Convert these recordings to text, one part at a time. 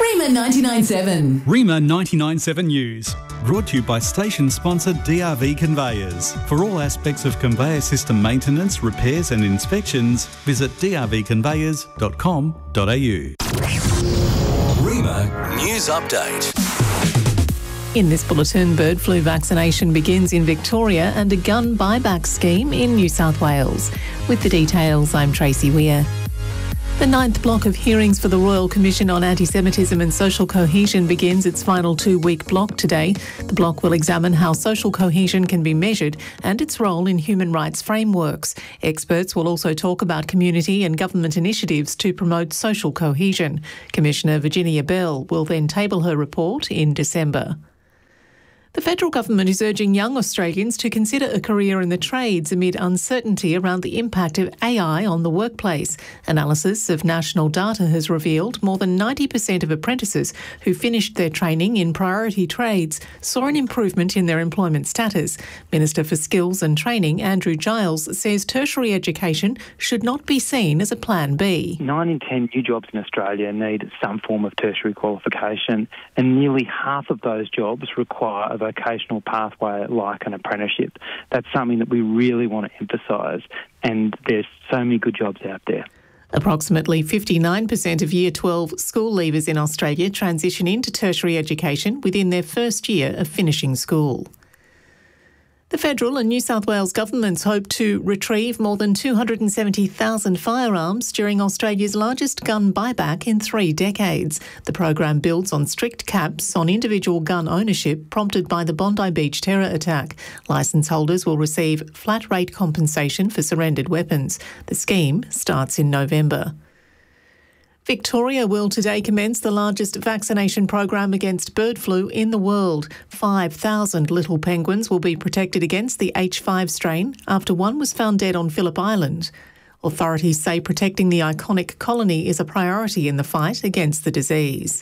Rima 99.7. Rima 99.7 News. Brought to you by station sponsor DRV Conveyors. For all aspects of conveyor system maintenance, repairs and inspections, visit drvconveyors.com.au. Rima News Update. In this bulletin, bird flu vaccination begins in Victoria and a gun buyback scheme in New South Wales. With the details, I'm Tracy Weir. The 9th block of hearings for the Royal Commission on Anti-Semitism and Social Cohesion begins its final 2-week block today. The block will examine how social cohesion can be measured and its role in human rights frameworks. Experts will also talk about community and government initiatives to promote social cohesion. Commissioner Virginia Bell will then table her report in December. The federal government is urging young Australians to consider a career in the trades amid uncertainty around the impact of AI on the workplace. Analysis of national data has revealed more than 90% of apprentices who finished their training in priority trades saw an improvement in their employment status. Minister for Skills and Training, Andrew Giles, says tertiary education should not be seen as a plan B. 9 in 10 new jobs in Australia need some form of tertiary qualification, and nearly half of those jobs require a vocational pathway like an apprenticeship. That's something that we really want to emphasise, and there's so many good jobs out there. Approximately 59% of Year 12 school leavers in Australia transition into tertiary education within their first year of finishing school. The federal and New South Wales governments hope to retrieve more than 270,000 firearms during Australia's largest gun buyback in 3 decades. The program builds on strict caps on individual gun ownership prompted by the Bondi Beach terror attack. Licence holders will receive flat rate compensation for surrendered weapons. The scheme starts in November. Victoria will today commence the largest vaccination program against bird flu in the world. 5,000 little penguins will be protected against the H5 strain after one was found dead on Phillip Island. Authorities say protecting the iconic colony is a priority in the fight against the disease.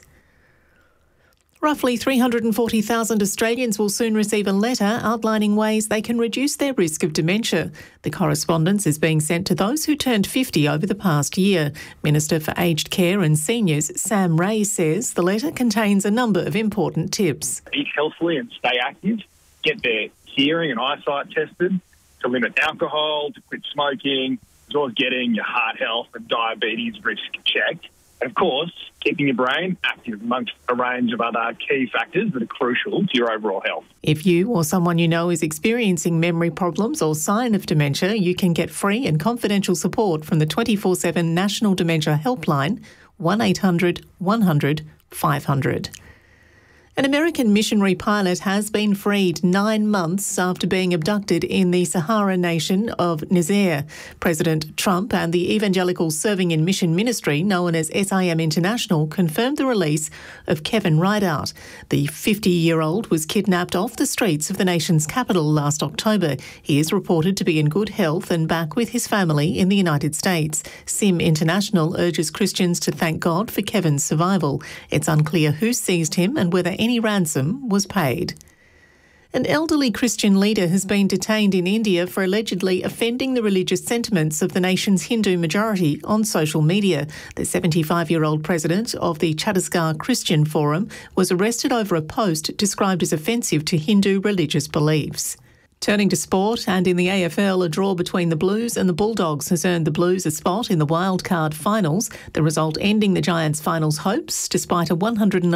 Roughly 340,000 Australians will soon receive a letter outlining ways they can reduce their risk of dementia. The correspondence is being sent to those who turned 50 over the past year. Minister for Aged Care and Seniors, Sam Ray, says the letter contains a number of important tips. Eat healthily and stay active. Get their hearing and eyesight tested. To limit alcohol, to quit smoking, as well as getting your heart health and diabetes risk checked. And of course, keeping your brain active amongst a range of other key factors that are crucial to your overall health. If you or someone you know is experiencing memory problems or sign of dementia, you can get free and confidential support from the 24/7 National Dementia Helpline, 1800 100 500. An American missionary pilot has been freed 9 months after being abducted in the Sahara nation of Niger. President Trump and the Evangelical Serving in Mission Ministry, known as SIM International, confirmed the release of Kevin Rideout. The 50-year-old was kidnapped off the streets of the nation's capital last October. He is reported to be in good health and back with his family in the United States. SIM International urges Christians to thank God for Kevin's survival. It's unclear who seized him and whether any ransom was paid. An elderly Christian leader has been detained in India for allegedly offending the religious sentiments of the nation's Hindu majority on social media. The 75-year-old president of the Chhattisgarh Christian Forum was arrested over a post described as offensive to Hindu religious beliefs. Turning to sport, and in the AFL, a draw between the Blues and the Bulldogs has earned the Blues a spot in the wildcard finals, the result ending the Giants' finals hopes despite a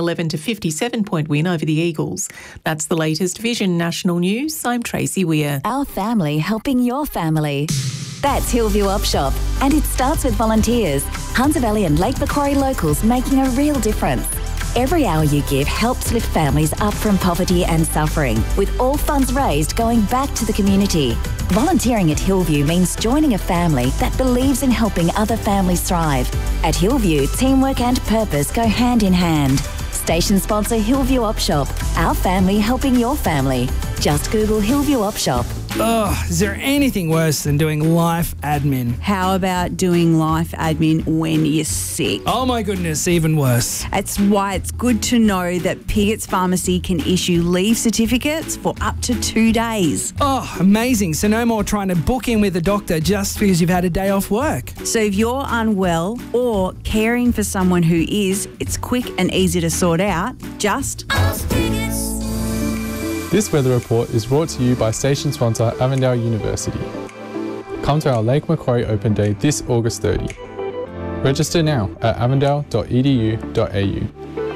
111-57 point win over the Eagles. That's the latest Vision National News. I'm Tracy Weir. Our family helping your family. That's Hillview Upshop, and it starts with volunteers. Hunter Valley and Lake Macquarie locals making a real difference. Every hour you give helps lift families up from poverty and suffering, with all funds raised going back to the community. Volunteering at Hillview means joining a family that believes in helping other families thrive. At Hillview, teamwork and purpose go hand in hand. Station sponsor Hillview Upshop, our family helping your family. Just Google Hillview Op Shop. Oh, is there anything worse than doing life admin? How about doing life admin when you're sick? Oh my goodness, even worse. That's why it's good to know that Pigot's Pharmacy can issue leave certificates for up to 2 days. Oh, amazing. So no more trying to book in with a doctor just because you've had a day off work. So if you're unwell or caring for someone who is, it's quick and easy to sort out. Just ask Pigot's. This weather report is brought to you by station sponsor Avondale University. Come to our Lake Macquarie Open Day this August 30. Register now at avondale.edu.au.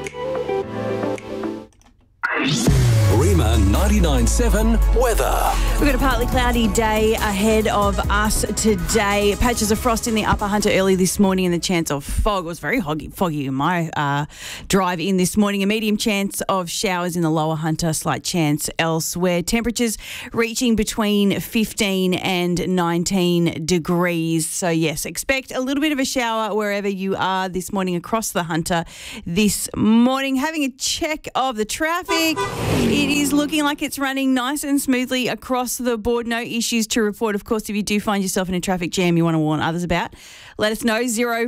Rima 99.7 weather. We've got a partly cloudy day ahead of us today. Patches of frost in the Upper Hunter early this morning and the chance of fog. It was very foggy in my drive in this morning. A medium chance of showers in the Lower Hunter, slight chance elsewhere. Temperatures reaching between 15 and 19 degrees. So yes, expect a little bit of a shower wherever you are this morning across the Hunter this morning. Having a check of the traffic. It is looking like it's running nice and smoothly across the board. No issues to report. Of course, if you do find yourself in a traffic jam you want to warn others about, let us know.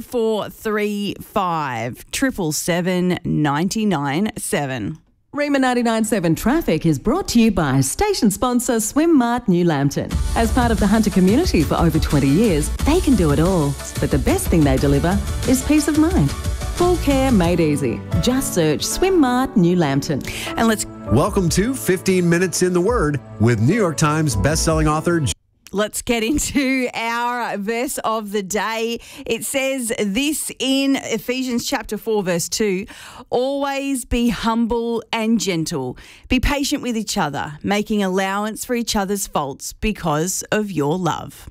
0435 777 997. Rima 99.7 Traffic is brought to you by station sponsor Swim Mart New Lambton. As part of the Hunter community for over 20 years, they can do it all. But the best thing they deliver is peace of mind. Full care made easy. Just search Swim Mart New Lambton. And Welcome to 15 Minutes in the Word with New York Times bestselling author. Let's get into our verse of the day. It says this in Ephesians chapter 4, verse 2. Always be humble and gentle. Be patient with each other, making allowance for each other's faults because of your love.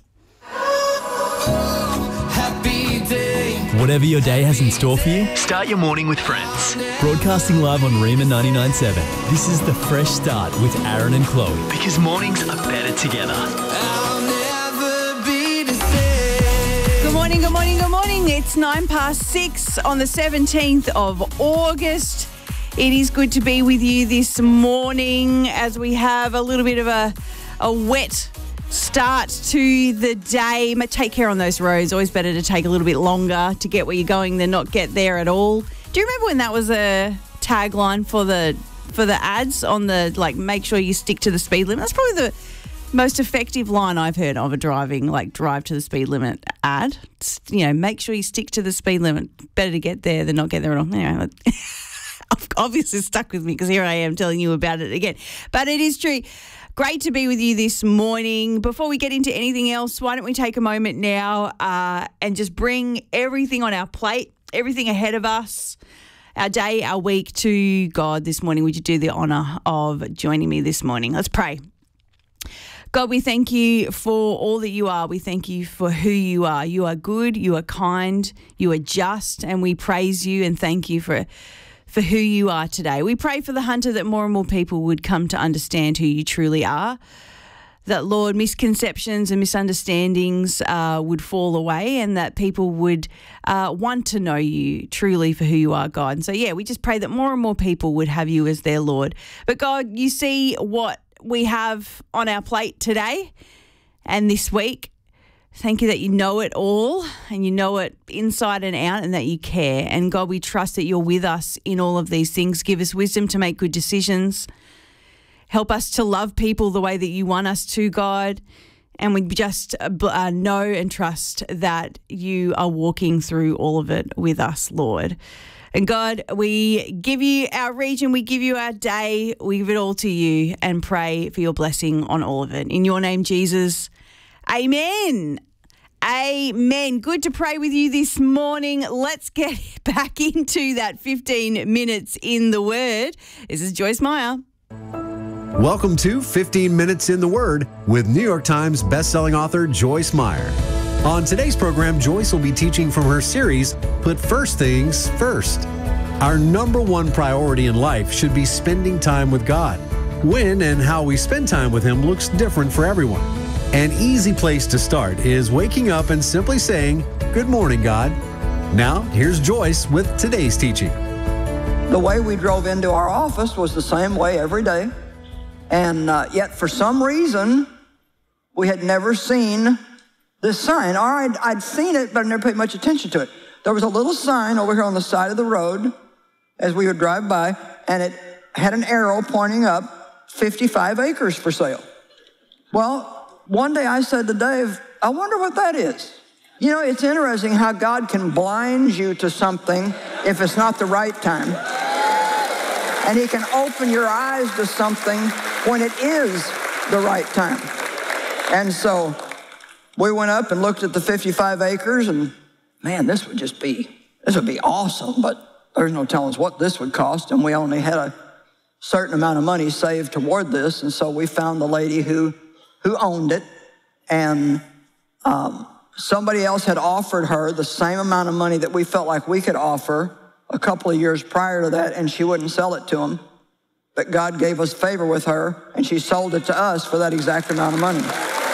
Whatever your day has in store for you, start your morning with Friends. Broadcasting live on Rima 99.7. This is the fresh start with Aaron and Chloe, because mornings are better together. Good morning, good morning, good morning. It's 6:09 on the 17th of August. It is good to be with you this morning as we have a little bit of a wet start to the day. Take care on those roads. Always better to take a little bit longer to get where you're going than not get there at all. Do you remember when that was a tagline for the ads on the, like, make sure you stick to the speed limit? That's probably the most effective line I've heard of a driving, like, drive to the speed limit ad. It's, make sure you stick to the speed limit. Better to get there than not get there at all. Anyway, obviously stuck with me because here I am telling you about it again. But it is true. Great to be with you this morning. Before we get into anything else, why don't we take a moment now and just bring everything on our plate, everything ahead of us, our day, our week to God this morning. Would you do the honour of joining me this morning? Let's pray. God, we thank you for all that you are. We thank you for who you are. You are good, you are kind, you are just, and we praise you and thank you for who you are today. We pray for the Hunter that more and more people would come to understand who you truly are, that, Lord, misconceptions and misunderstandings would fall away and that people would want to know you truly for who you are, God. And so, we just pray that more and more people would have you as their Lord. But, God, you see what we have on our plate today and this week. Thank you that you know it all and you know it inside and out and that you care. And God, we trust that you're with us in all of these things. Give us wisdom to make good decisions. Help us to love people the way that you want us to, God. And we just know and trust that you are walking through all of it with us, Lord. And God, we give you our region, we give you our day, we give it all to you and pray for your blessing on all of it. In your name, Jesus, amen. Amen. Good to pray with you this morning. Let's get back into that 15 minutes in the Word. This is Joyce Meyer. Welcome to 15 Minutes in the Word with New York Times bestselling author Joyce Meyer. On today's program, Joyce will be teaching from her series, Put First Things First. Our number one priority in life should be spending time with God. When and how we spend time with Him looks different for everyone. An easy place to start is waking up and simply saying, "Good morning, God." Now, here's Joyce with today's teaching. The way we drove into our office was the same way every day. And yet for some reason, we had never seen this sign. Or I'd seen it, but I never paid much attention to it. There was a little sign over here on the side of the road as we would drive by, and it had an arrow pointing up, 55 acres for sale. Well, one day I said to Dave, I wonder what that is. You know, it's interesting how God can blind you to something if it's not the right time. And he can open your eyes to something when it is the right time. And so we went up and looked at the 55 acres, and man, this would be awesome, but there's no telling us what this would cost, and we only had a certain amount of money saved toward this. And so we found the lady who owned it, and somebody else had offered her the same amount of money that we felt like we could offer a couple of years prior to that, and she wouldn't sell it to him. But God gave us favor with her, and she sold it to us for that exact amount of money.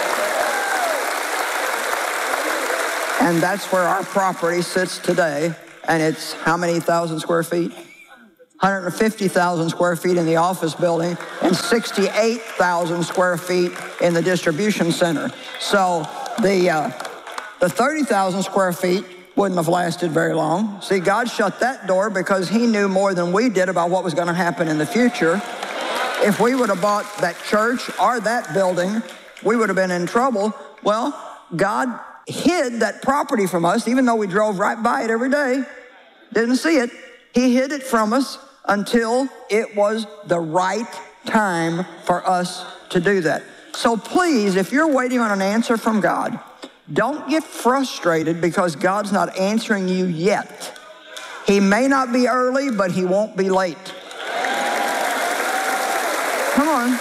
And that's where our property sits today, and it's how many thousand square feet? 150,000 square feet in the office building and 68,000 square feet in the distribution center. So the 30,000 square feet wouldn't have lasted very long. See, God shut that door because he knew more than we did about what was going to happen in the future. If we would have bought that church or that building, we would have been in trouble. Well, God hid that property from us, even though we drove right by it every day, didn't see it. He hid it from us until it was the right time for us to do that. So please, if you're waiting on an answer from God, don't get frustrated because God's not answering you yet. He may not be early, but he won't be late. Come on.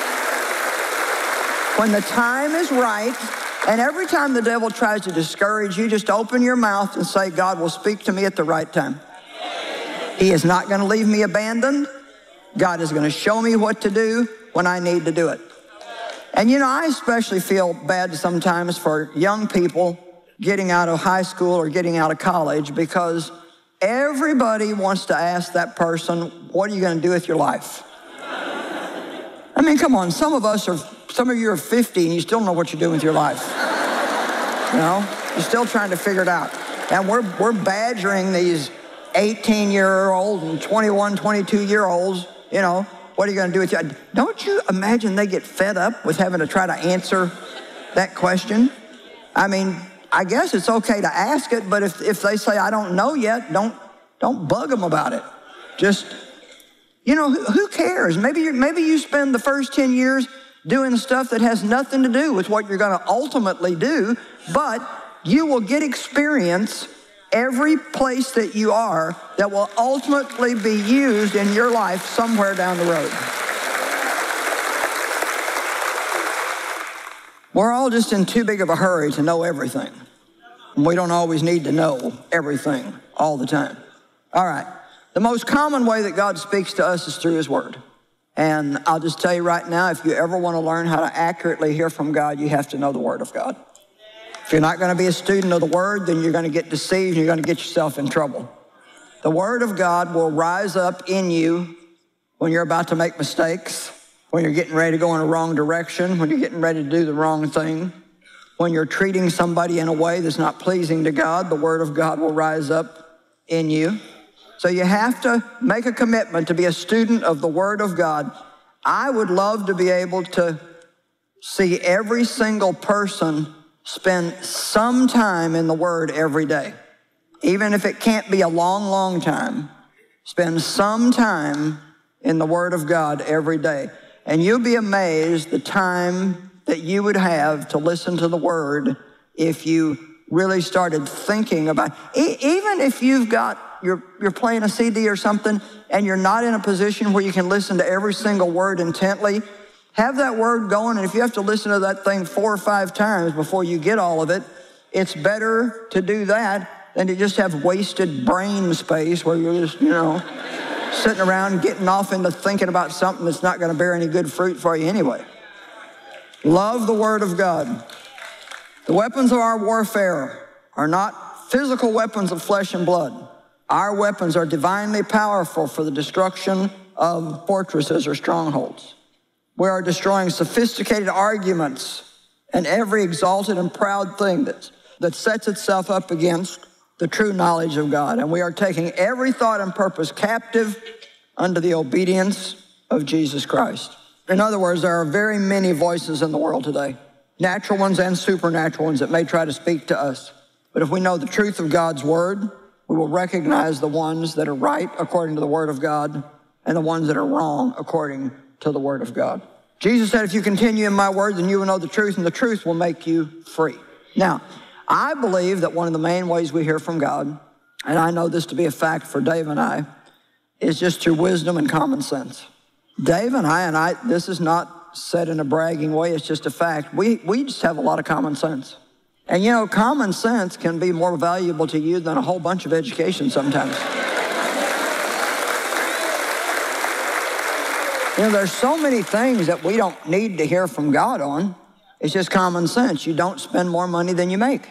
When the time is right, and every time the devil tries to discourage you, just open your mouth and say, God will speak to me at the right time. He is not going to leave me abandoned. God is going to show me what to do when I need to do it. And you know, I especially feel bad sometimes for young people getting out of high school or getting out of college because everybody wants to ask that person, what are you going to do with your life? I mean, come on, some of you are 50 and you still don't know what you're doing with your life. You know, you're still trying to figure it out. And we're badgering these 18-year-olds and 21, 22-year-olds, you know, what are you going to do with you? Don't you imagine they get fed up with having to try to answer that question? I mean, I guess it's okay to ask it, but if they say, I don't know yet, don't bug them about it. Just, you know, who cares? Maybe you spend the first 10 years doing stuff that has nothing to do with what you're going to ultimately do, but you will get experience every place that you are that will ultimately be used in your life somewhere down the road. We're all just in too big of a hurry to know everything. We don't always need to know everything all the time. All right. The most common way that God speaks to us is through his word. And I'll just tell you right now, if you ever want to learn how to accurately hear from God, you have to know the word of God. If you're not going to be a student of the word, then you're going to get deceived and you're going to get yourself in trouble. The word of God will rise up in you when you're about to make mistakes, when you're getting ready to go in a wrong direction, when you're getting ready to do the wrong thing, when you're treating somebody in a way that's not pleasing to God, the word of God will rise up in you. So you have to make a commitment to be a student of the word of God. I would love to be able to see every single person spend some time in the word every day. Even if it can't be a long, long time, spend some time in the word of God every day. And you'll be amazed the time that you would have to listen to the word if you really started thinking about it. Even if you're playing a CD or something and you're not in a position where you can listen to every single word intently, have that word going, and if you have to listen to that thing 4 or 5 times before you get all of it, it's better to do that than to just have wasted brain space where you're just, you know, sitting around getting off into thinking about something that's not going to bear any good fruit for you anyway. Love the word of God. The weapons of our warfare are not physical weapons of flesh and blood. Our weapons are divinely powerful for the destruction of fortresses or strongholds. We are destroying sophisticated arguments and every exalted and proud thing that sets itself up against the true knowledge of God. And we are taking every thought and purpose captive under the obedience of Jesus Christ. In other words, there are very many voices in the world today, natural ones and supernatural ones, that may try to speak to us. But if we know the truth of God's word, we will recognize the ones that are right according to the word of God and the ones that are wrong according to the word of God. Jesus said, if you continue in my word, then you will know the truth, and the truth will make you free. Now, I believe that one of the main ways we hear from God, and I know this to be a fact for Dave and I, is just through wisdom and common sense. Dave and I, this is not said in a bragging way, it's just a fact. We just have a lot of common sense. And you know, common sense can be more valuable to you than a whole bunch of education sometimes. You know, there's so many things that we don't need to hear from God on. It's just common sense. You don't spend more money than you make.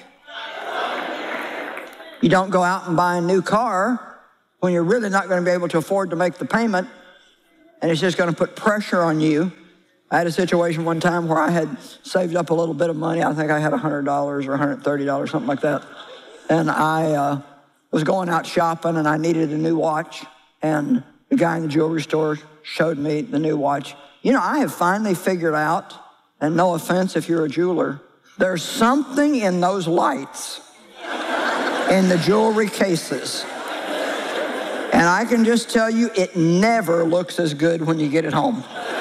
You don't go out and buy a new car when you're really not going to be able to afford to make the payment, and it's just going to put pressure on you. I had a situation one time where I had saved up a little bit of money. I think I had $100 or $130, something like that. And I was going out shopping, and I needed a new watch. And the guy in the jewelry store showed me the new watch. You know, I have finally figured out, and no offense if you're a jeweler, there's something in those lights in the jewelry cases. And I can just tell you, it never looks as good when you get it home.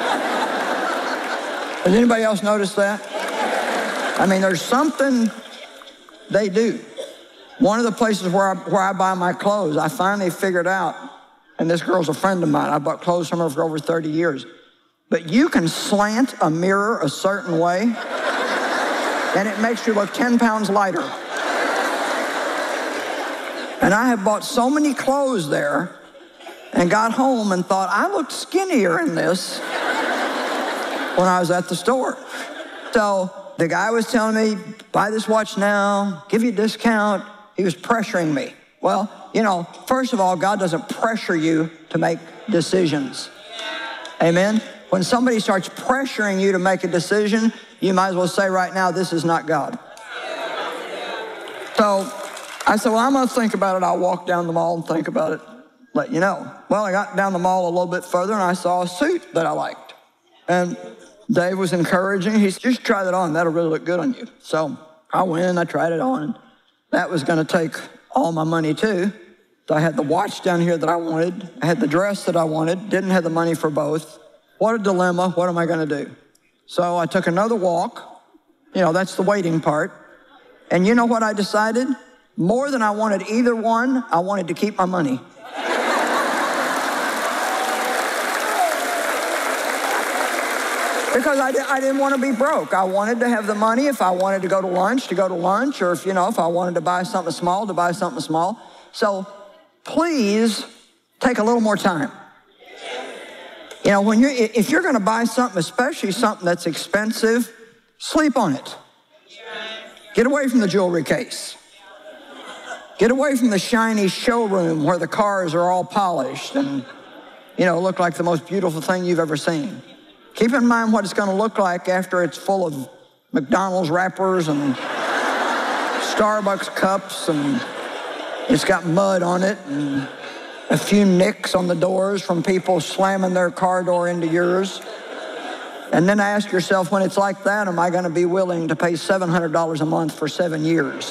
Has anybody else noticed that? I mean, there's something they do. One of the places where I buy my clothes, I finally figured out, and this girl's a friend of mine. I bought clothes from her for over 30 years. But you can slant a mirror a certain way, and it makes you look 10 pounds lighter. And I have bought so many clothes there and got home and thought, I looked skinnier in this when I was at the store. So the guy was telling me, buy this watch now, give you a discount. He was pressuring me. Well, you know, first of all, God doesn't pressure you to make decisions. Amen? When somebody starts pressuring you to make a decision, you might as well say right now, this is not God. So I said, well, I'm going to think about it. I'll walk down the mall and think about it, let you know. Well, I got down the mall a little bit further, and I saw a suit that I liked. And Dave was encouraging. He said, just try that on. That'll really look good on you. So I went and I tried it on. And that was going to take all my money, too. So I had the watch down here that I wanted. I had the dress that I wanted. Didn't have the money for both. What a dilemma. What am I going to do? So I took another walk. You know, that's the waiting part. And you know what I decided? More than I wanted either one, I wanted to keep my money. Because I didn't want to be broke. I wanted to have the money. If I wanted to go to lunch, or if I wanted to buy something small, to buy something small. So please take a little more time. You know, if you're going to buy something, especially something that's expensive, sleep on it. Get away from the jewelry case. Get away from the shiny showroom where the cars are all polished and, you know, look like the most beautiful thing you've ever seen. Keep in mind what it's going to look like after it's full of McDonald's wrappers and Starbucks cups, and it's got mud on it and a few nicks on the doors from people slamming their car door into yours. And then ask yourself, when it's like that, am I going to be willing to pay $700 a month for 7 years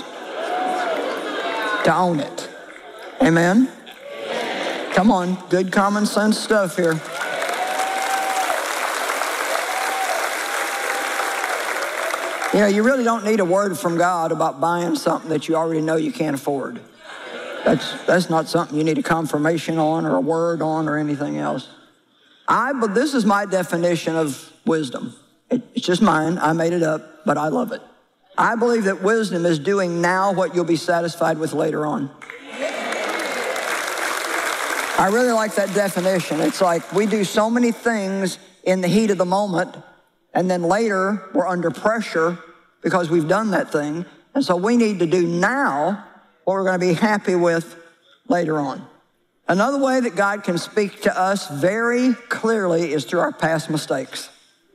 to own it? Amen? Come on, good common sense stuff here. You know, you really don't need a word from God about buying something that you already know you can't afford. That's not something you need a confirmation on or a word on or anything else. But this is my definition of wisdom. It's just mine. I made it up, but I love it. I believe that wisdom is doing now what you'll be satisfied with later on. I really like that definition. It's like we do so many things in the heat of the moment, and then later we're under pressure because we've done that thing. And so we need to do now what we're going to be happy with later on. Another way that God can speak to us very clearly is through our past mistakes.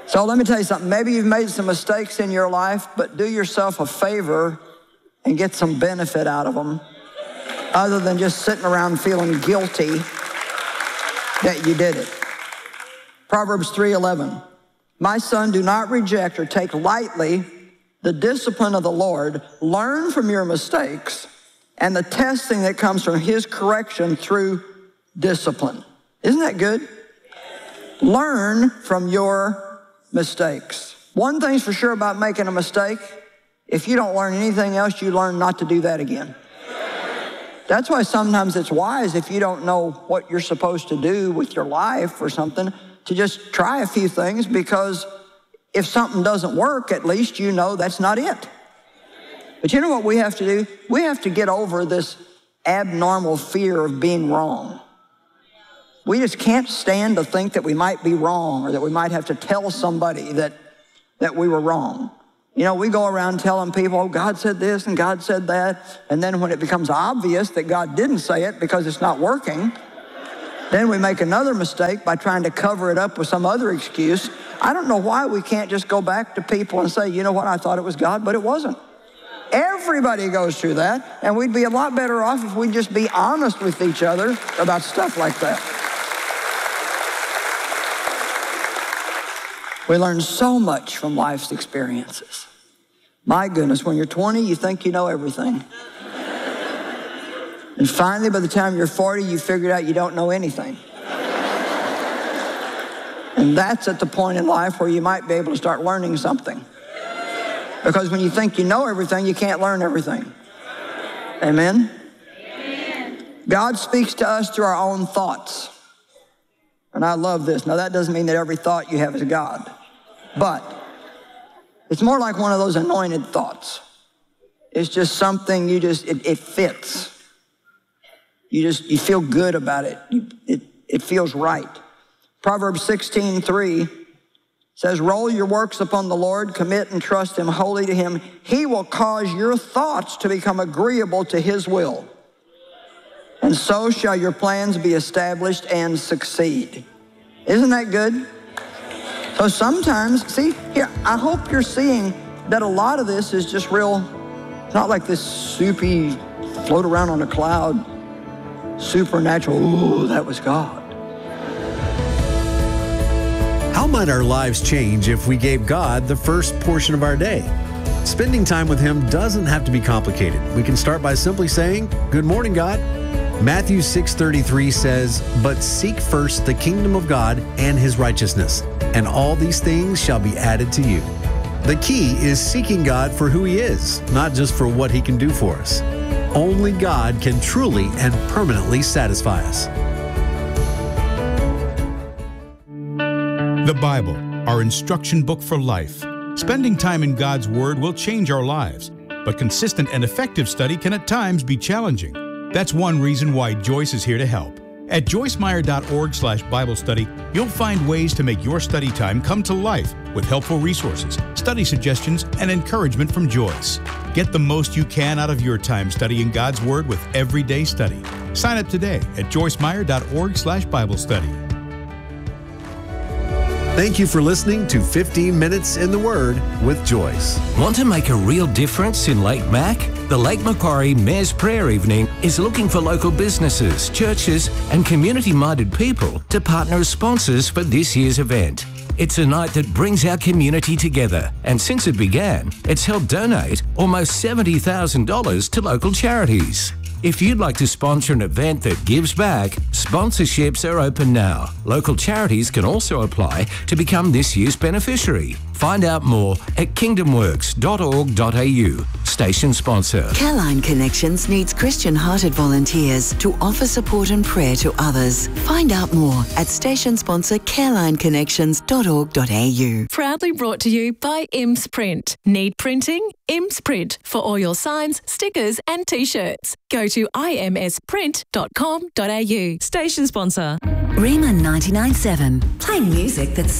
So let me tell you something. Maybe you've made some mistakes in your life, but do yourself a favor and get some benefit out of them, other than just sitting around feeling guilty that you did it. Proverbs 3:11. My son, do not reject or take lightly the discipline of the Lord. Learn from your mistakes and the testing that comes from his correction through discipline. Isn't that good? Learn from your mistakes. One thing's for sure about making a mistake. If you don't learn anything else, you learn not to do that again. That's why sometimes it's wise, if you don't know what you're supposed to do with your life or something, to just try a few things, because if something doesn't work, at least you know that's not it. But you know what we have to do? We have to get over this abnormal fear of being wrong. We just can't stand to think that we might be wrong, or that we might have to tell somebody that we were wrong. You know, we go around telling people, oh, God said this and God said that. And then when it becomes obvious that God didn't say it because it's not working, then we make another mistake by trying to cover it up with some other excuse. I don't know why we can't just go back to people and say, you know what, I thought it was God, but it wasn't. Everybody goes through that, and we'd be a lot better off if we'd just be honest with each other about stuff like that. We learn so much from life's experiences. My goodness, when you're 20, you think you know everything. And finally, by the time you're 40, you figured out you don't know anything. And that's at the point in life where you might be able to start learning something. Because when you think you know everything, you can't learn everything. Amen? Amen. God speaks to us through our own thoughts. And I love this. Now, that doesn't mean that every thought you have is God. But it's more like one of those anointed thoughts. It's just something it fits. You feel good about it. It feels right. Proverbs 16:3 says, roll your works upon the Lord, commit and trust him wholly to him. He will cause your thoughts to become agreeable to his will. And so shall your plans be established and succeed. Isn't that good? So sometimes, see, here, I hope you're seeing that a lot of this is just real. It's not like this soupy, float around on a cloud, supernatural, ooh, that was God. How might our lives change if we gave God the first portion of our day? Spending time with him doesn't have to be complicated. We can start by simply saying, good morning, God. Matthew 6:33 says, but seek first the kingdom of God and his righteousness, and all these things shall be added to you. The key is seeking God for who he is, not just for what he can do for us. Only God can truly and permanently satisfy us. The Bible, our instruction book for life. Spending time in God's Word will change our lives, but consistent and effective study can at times be challenging. That's one reason why Joyce is here to help. At joycemeyer.org/Bible study, you'll find ways to make your study time come to life with helpful resources, study suggestions, and encouragement from Joyce. Get the most you can out of your time studying God's Word with Everyday Study. Sign up today at joycemeyer.org/Bible study. Thank you for listening to 15 Minutes in the Word with Joyce. Want to make a real difference in Lake Mac? The Lake Macquarie Mayor's Prayer Evening is looking for local businesses, churches and community-minded people to partner as sponsors for this year's event. It's a night that brings our community together, and since it began, it's helped donate almost $70,000 to local charities. If you'd like to sponsor an event that gives back, sponsorships are open now. Local charities can also apply to become this year's beneficiary. Find out more at kingdomworks.org.au. Station sponsor. Careline Connections needs Christian-hearted volunteers to offer support and prayer to others. Find out more at station sponsor carelineconnections.org.au. Proudly brought to you by IMS Print. Need printing? IMS Print for all your signs, stickers and t-shirts. Go to imsprint.com.au. Station sponsor. Rima 99.7, playing music that's